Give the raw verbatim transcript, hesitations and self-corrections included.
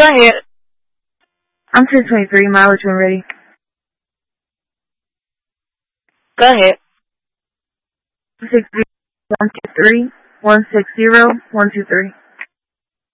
Go ahead. I'm ten twenty-three, mileage when ready. Go ahead. six three one two three one six zero one two three.